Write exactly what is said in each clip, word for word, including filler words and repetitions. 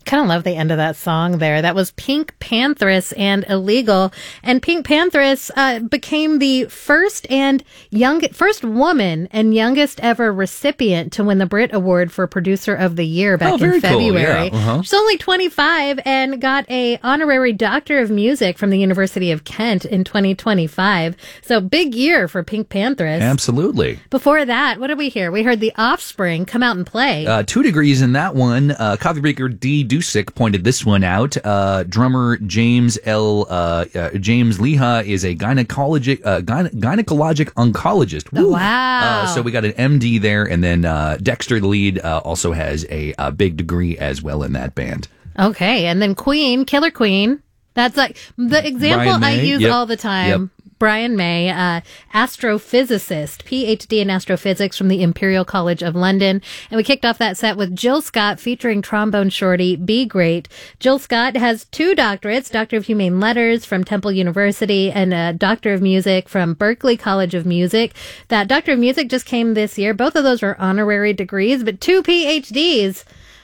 kind of love the end of that song there. That was Pink Panthers and Illegal. And Pink Panthers uh, became the first and young, first woman and youngest ever recipient to win the Brit Award for Producer of the Year back oh, in very February. Cool. Yeah. Uh-huh. She's only twenty-five and got a honorary Doctor of Music from the University of Kent in twenty twenty-five. So big year for Pink Panthers. Absolutely. Before that, what did we hear? We heard The Offspring come out and play. Uh, two degrees in that one. Uh, Coffee Breaker D. Dusick pointed this one out. Uh, drummer James L. Uh, uh, James Leha is a gynecologic uh, gyne- gynecologic oncologist. Woo. Wow! Uh, so we got an M D there, and then uh, Dexter, the lead, uh, also has a, a big degree as well in that band. Okay, and then Queen, Killer Queen. That's like the example I use yep. all the time. Yep. Brian May, uh, astrophysicist, P H D in astrophysics from the Imperial College of London. And we kicked off that set with Jill Scott featuring trombone shorty Be Great. Jill Scott has two doctorates, Doctor of Humane Letters from Temple University and a Doctor of Music from Berklee College of Music. That Doctor of Music just came this year. Both of those were honorary degrees, but two P H Ds.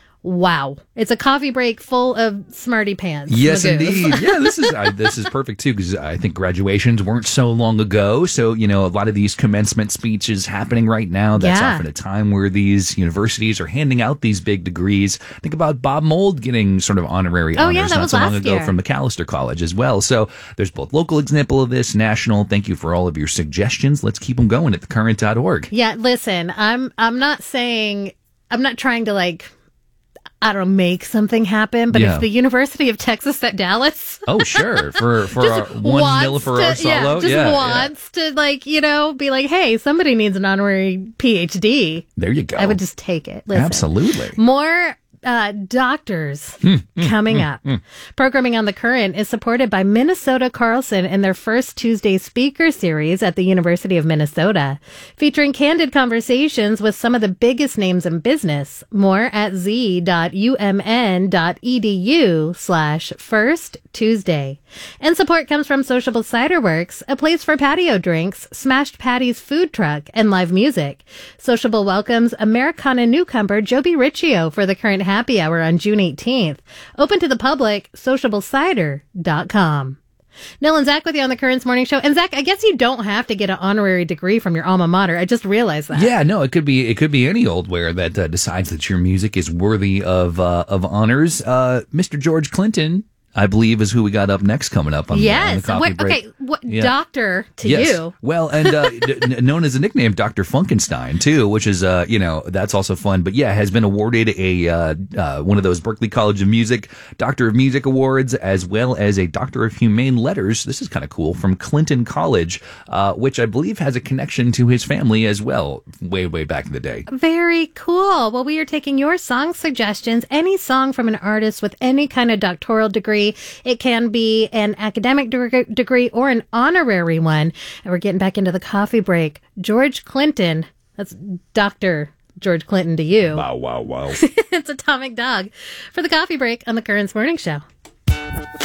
Wow. It's a coffee break full of smarty pants. Yes, Magoos. indeed. Yeah, this is I, this is perfect, too, because I think graduations weren't so long ago. So, you know, a lot of these commencement speeches happening right now. That's yeah. often a time where these universities are handing out these big degrees. Think about Bob Mould getting sort of honorary oh, honors yeah, that not was so long last ago year. from Macalester College as well. So there's both local example of this, national. Thank you for all of your suggestions. Let's keep them going at the current dot org. Yeah, listen, I'm I'm not saying, I'm not trying to like, I don't know, make something happen, but Yeah. if the University of Texas at Dallas Oh, sure. For for our one Nilla for our to, yeah, solo. just yeah, wants to like, you know, be like, hey, somebody needs an honorary P H D. There you go. I would just take it. Listen, Absolutely. More uh, doctors coming up. Programming on The Current is supported by Minnesota Carlson in their first Tuesday speaker series at the University of Minnesota, featuring candid conversations with some of the biggest names in business. More at z.umn.edu slash first Tuesday. And support comes from Sociable Cider Works, a place for patio drinks, Smashed Patty's food truck, and live music. Sociable welcomes Americana newcomer Joby Riccio for the Current Happy Hour on June eighteenth. Open to the public, sociable cider dot com. Nell and Zach with you on the Currents Morning Show. And Zach, I guess you don't have to get an honorary degree from your alma mater. I just realized that. Yeah, no, it could be it could be any old where that uh, decides that your music is worthy of uh, of honors. Uh, Mister George Clinton, I believe, is who we got up next coming up on, yes. the, on the coffee what, break. Okay, what, Yeah. doctor to yes. you. Well, and uh, d- n- known as a nickname, Doctor Funkenstein, too, which is, uh, you know, that's also fun. But yeah, has been awarded a uh, uh, one of those Berklee College of Music Doctor of Music Awards, as well as a Doctor of Humane Letters. This is kind of cool, from Clinton College, uh, which I believe has a connection to his family as well, way, way back in the day. Very cool. Well, we are taking your song suggestions. Any song from an artist with any kind of doctoral degree. It can be an academic de- degree or an honorary one. And we're getting back into the coffee break. George Clinton. That's Doctor George Clinton to you. Wow, wow, wow. It's Atomic Dog for the coffee break on the Currents Morning Show.